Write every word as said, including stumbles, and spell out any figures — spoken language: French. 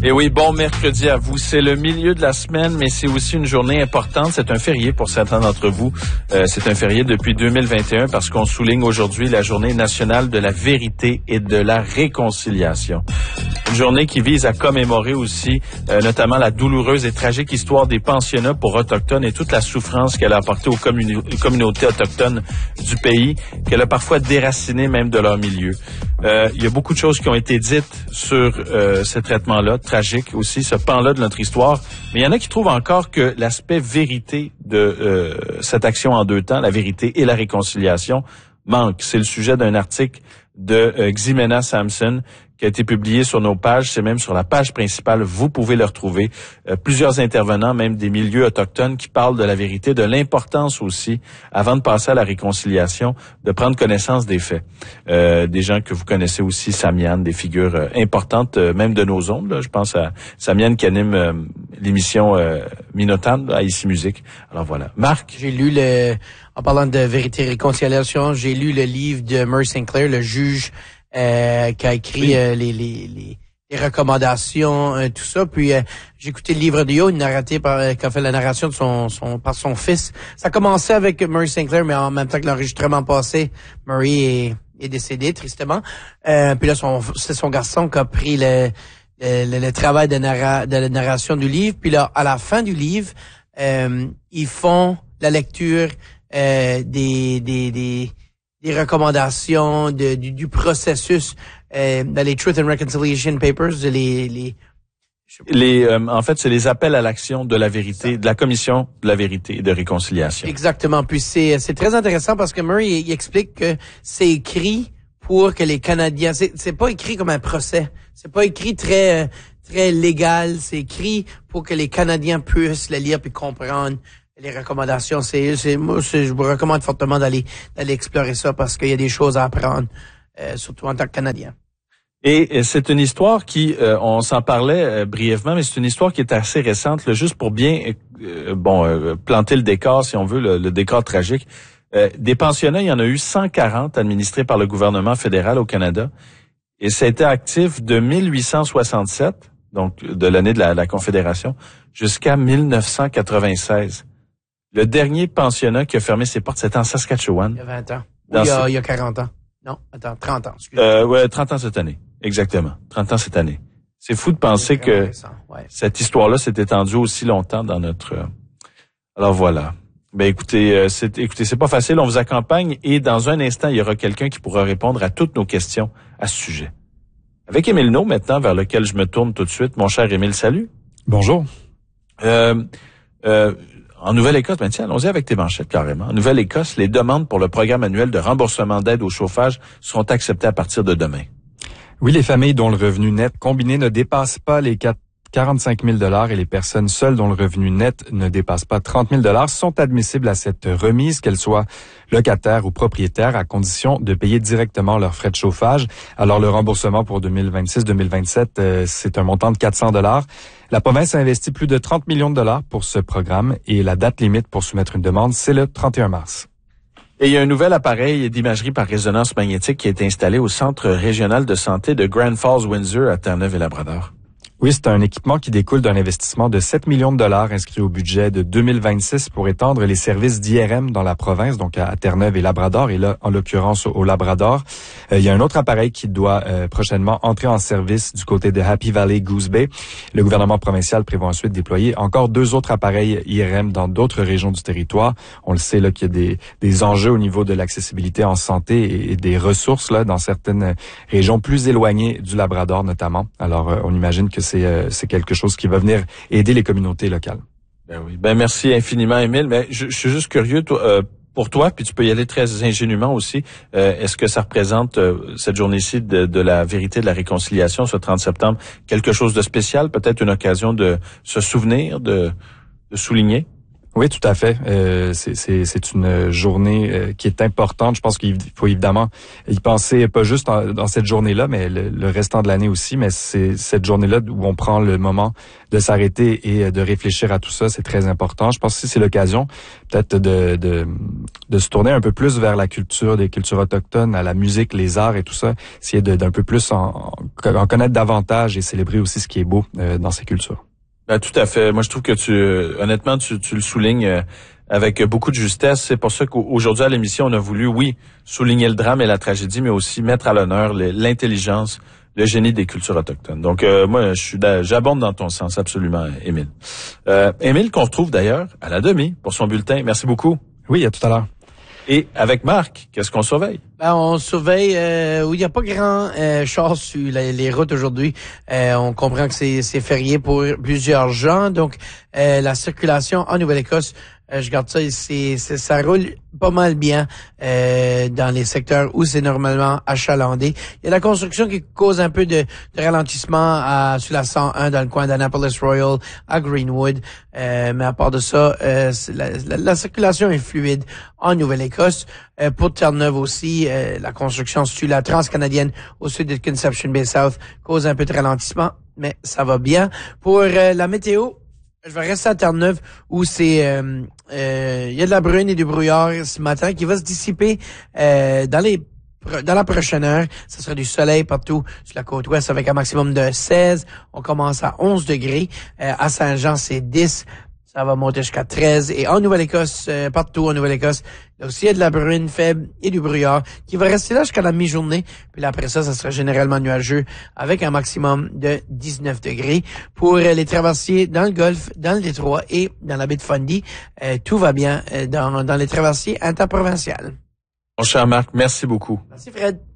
Et oui, bon mercredi à vous. C'est le milieu de la semaine, mais c'est aussi une journée importante. C'est un férié pour certains d'entre vous. Euh, c'est un férié depuis deux mille vingt et un parce qu'on souligne aujourd'hui la journée nationale de la vérité et de la réconciliation. Une journée qui vise à commémorer aussi euh, notamment la douloureuse et tragique histoire des pensionnats pour autochtones et toute la souffrance qu'elle a apportée aux, communi- aux communautés autochtones du pays, qu'elle a parfois déracinées même de leur milieu. Euh, il y a beaucoup de choses qui ont été dites sur euh, ces traitements-là, tragiques aussi, ce pan-là de notre histoire, mais il y en a qui trouvent encore que l'aspect vérité de euh, cette action en deux temps, la vérité et la réconciliation, manque. C'est le sujet d'un article de euh, Ximena Sampson qui a été publié sur nos pages, c'est même sur la page principale, vous pouvez le retrouver. Euh, plusieurs intervenants, même des milieux autochtones, qui parlent de la vérité, de l'importance aussi, avant de passer à la réconciliation, de prendre connaissance des faits. Euh, des gens que vous connaissez aussi, Samian, des figures euh, importantes, euh, même de nos ondes. Là. Je pense à Samian qui anime euh, l'émission euh, Minotan à Ici Musique. Alors voilà. Marc? J'ai lu le, en parlant de vérité et réconciliation, j'ai lu le livre de Murray Sinclair, le juge Euh, qui a écrit oui. euh, les, les, les, les recommandations, euh, tout ça. Puis euh, j'ai écouté le livre de Yo, une narrative par, euh, qui a fait la narration de son, son par son fils. Ça a commencé avec Murray Sinclair, mais en même temps que l'enregistrement passé, Murray est, est décédé tristement. Euh, puis là, son, c'est son garçon qui a pris le, le, le travail de, narra, de la narration du livre. Puis là, à la fin du livre, euh, ils font la lecture euh, des des des des recommandations de, du, du processus euh, dans les Truth and Reconciliation Papers, les les les euh, en fait c'est les appels à l'action de la vérité, de la commission de la vérité et de réconciliation. Exactement. Puis c'est c'est très intéressant parce que Murray il, il explique que c'est écrit pour que les Canadiens, c'est c'est pas écrit comme un procès, c'est pas écrit très très légal, c'est écrit pour que les Canadiens puissent le lire puis comprendre. Les recommandations, c'est, c'est moi, c'est, je vous recommande fortement d'aller d'aller explorer ça parce qu'il y a des choses à apprendre, euh, surtout en tant que Canadien. Et, et c'est une histoire qui, euh, on s'en parlait euh, brièvement, mais c'est une histoire qui est assez récente, là, juste pour bien, euh, bon, euh, planter le décor, si on veut, le, le décor tragique. Euh, des pensionnats, il y en a eu cent quarante administrés par le gouvernement fédéral au Canada, et ça a été actif de mille huit cent soixante-sept, donc de l'année de la, la Confédération, jusqu'à mille neuf cent quatre-vingt-seize. Le dernier pensionnat qui a fermé ses portes, c'était en Saskatchewan. Il y a vingt ans. Ou il y a, ce... il y a quarante ans. Non, attends, trente ans, excusez-moi. Euh, ouais, trente ans cette année. Exactement. trente ans cette année. C'est fou de penser que ouais. cette histoire-là s'est étendue aussi longtemps dans notre... Alors voilà. Ben écoutez, euh, c'est, écoutez, c'est pas facile, on vous accompagne et dans un instant, il y aura quelqu'un qui pourra répondre à toutes nos questions à ce sujet. Avec Émile Naud maintenant, vers lequel je me tourne tout de suite. Mon cher Émile, salut. Bonjour. Euh... euh En Nouvelle-Écosse, ben tiens, allons-y avec tes manchettes carrément. En Nouvelle-Écosse, les demandes pour le programme annuel de remboursement d'aide au chauffage seront acceptées à partir de demain. Oui, les familles dont le revenu net combiné ne dépasse pas les quarante-cinq mille dollars et les personnes seules dont le revenu net ne dépasse pas trente mille dollars sont admissibles à cette remise, qu'elles soient locataires ou propriétaires, à condition de payer directement leurs frais de chauffage. Alors, le remboursement pour deux mille vingt-six deux mille vingt-sept, euh, c'est un montant de quatre cents dollars. La province a investi plus de trente millions de dollars pour ce programme et la date limite pour soumettre une demande, c'est le trente et un mars. Et il y a un nouvel appareil d'imagerie par résonance magnétique qui est installé au Centre régional de santé de Grand Falls-Windsor à Terre-Neuve-et-Labrador. Oui, c'est un équipement qui découle d'un investissement de sept millions de dollars inscrit au budget de deux mille vingt-six pour étendre les services d'I R M dans la province, donc à Terre-Neuve et Labrador, et là, en l'occurrence, au Labrador. Euh, il y a un autre appareil qui doit euh, prochainement entrer en service du côté de Happy Valley, Goose Bay. Le gouvernement provincial prévoit ensuite déployer encore deux autres appareils I R M dans d'autres régions du territoire. On le sait là qu'il y a des, des enjeux au niveau de l'accessibilité en santé et, et des ressources là dans certaines régions plus éloignées du Labrador notamment. Alors, euh, on imagine que c'est euh, c'est quelque chose qui va venir aider les communautés locales. Ben oui. Ben merci infiniment, Émile. Mais je, je suis juste curieux, toi, euh, pour toi, puis tu peux y aller très ingénument aussi. Euh, est-ce que ça représente euh, cette journée-ci de, de la vérité, de la réconciliation, ce trente septembre, quelque chose de spécial, peut-être une occasion de se souvenir, de, de souligner? Oui, tout à fait. Euh, c'est, c'est, c'est une journée euh, qui est importante. Je pense qu'il faut évidemment y penser, pas juste en, dans cette journée-là, mais le, le restant de l'année aussi. Mais c'est cette journée-là où on prend le moment de s'arrêter et de réfléchir à tout ça. C'est très important. Je pense que c'est l'occasion peut-être de, de, de se tourner un peu plus vers la culture, des cultures autochtones, à la musique, les arts et tout ça. Essayer de, d'un peu plus en, en connaître davantage et célébrer aussi ce qui est beau euh, dans ces cultures. Ben, tout à fait. Moi, je trouve que tu, honnêtement, tu, tu le soulignes euh, avec beaucoup de justesse. C'est pour ça qu'aujourd'hui, à l'émission, on a voulu, oui, souligner le drame et la tragédie, mais aussi mettre à l'honneur l'intelligence, le génie des cultures autochtones. Donc, euh, moi, je suis, j'abonde dans ton sens, absolument, Émile. Euh, Émile, qu'on retrouve d'ailleurs à la demi pour son bulletin. Merci beaucoup. Oui, à tout à l'heure. Et avec Marc, qu'est-ce qu'on surveille? Ben, on surveille euh, où il n'y a pas grand euh, chance sur les, les routes aujourd'hui. Euh, on comprend que c'est, c'est férié pour plusieurs gens. Donc, euh, la circulation en Nouvelle-Écosse, euh, je garde ça, c'est, c'est, ça roule pas mal bien euh, dans les secteurs où c'est normalement achalandé. Il y a la construction qui cause un peu de, de ralentissement à, sur la cent un dans le coin d'Annapolis Royal à Greenwood. Euh, mais à part de ça, euh, la, la, la circulation est fluide en Nouvelle-Écosse. Euh, pour Terre-Neuve aussi, euh, la construction sur la transcanadienne au sud de Conception Bay South cause un peu de ralentissement, mais ça va bien. Pour euh, la météo, je vais rester à Terre-Neuve où c'est euh, euh, il y a de la bruine et du brouillard ce matin qui va se dissiper euh, dans les dans la prochaine heure. Ce sera du soleil partout sur la côte ouest avec un maximum de seize. On commence à onze degrés. Euh, à Saint-Jean, c'est dix. Ça va monter jusqu'à treize. Et en Nouvelle-Écosse, euh, partout en Nouvelle-Écosse, il y a aussi de la bruine faible et du brouillard qui va rester là jusqu'à la mi-journée. Puis là, après ça, ça sera généralement nuageux avec un maximum de dix-neuf degrés. Pour euh, les traversiers dans le Golfe, dans le Détroit et dans la baie de Fundy, euh, tout va bien euh, dans, dans les traversiers interprovinciales. Mon cher Marc, merci beaucoup. Merci Fred.